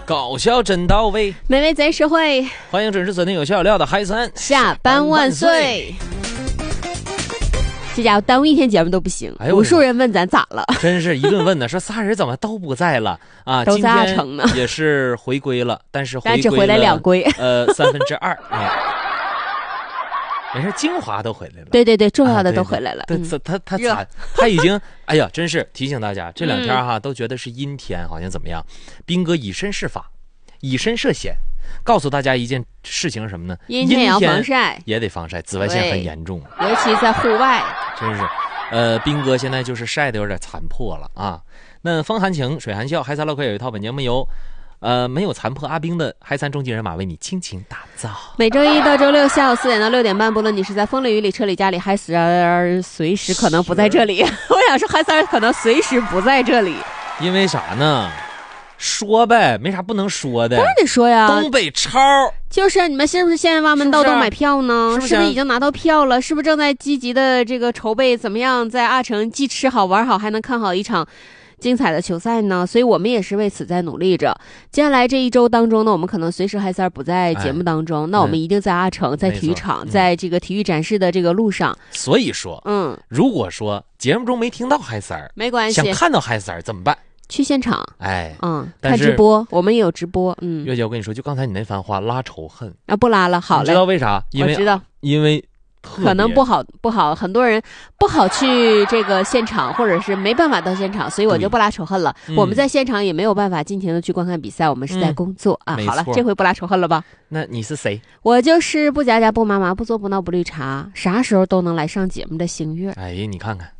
搞笑真到位， 美味贼实惠， 欢迎准时锁定有笑有料的嗨三， 下班万岁！这家伙耽误一天节目都不行，无数人问咱咋了， 真是一顿问呢，说仨人怎么都不在了啊？ 都在阿城呢， 也是回归了，但是只回来2归 2/3啊。没事，精华都回来了。 对对对，重要的都回来了。 他已经，哎呀，真是提醒大家，这2天哈都觉得是阴天，好像怎么样？兵哥以身试法，以身涉险，告诉大家一件事情是什么呢？ 阴天也要防晒， 也得防晒，紫外线很严重， 尤其在户外。 真是，兵哥现在就是晒得有点残破了啊。那风含情，水含笑，嗨三唠嗑有一套本节目由。没有残破阿兵的嗨三终极人马为你倾情打造。 每周一到周六下午4点到6点半，不论你是在风里雨里车里家里，嗨三随时可能不在这里。我想说嗨三可能随时不在这里， 因为啥呢？说呗，没啥不能说的。 当然得说呀。 东北超就是你们是不是现在挖门盗洞买票呢？是不是已经拿到票了？是不是正在积极的这个筹备？怎么样在阿城既吃好玩好，还能看好一场精彩的球赛呢？所以我们也是为此在努力着。接下来这一周当中呢，我们可能随时嗨三不在节目当中，那我们一定在阿城，在体育场，在这个体育展示的这个路上。 所以说，如果说节目中没听到嗨三， 没关系， 想看到嗨三怎么办？ 去现场，看直播，我们也有直播。 月姐，我跟你说，就刚才你那番话拉仇恨啊，不拉了，好嘞。 你知道为啥？ 我知道， 因为可能不好，很多人不好去这个现场，或者是没办法到现场，所以我就不拉仇恨了。我们在现场也没有办法尽情的去观看比赛，我们是在工作啊。好了，这回不拉仇恨了吧？ 那你是谁？ 我就是不假假不麻麻不作不闹不绿茶，啥时候都能来上节目的星月。 哎呀，你看看。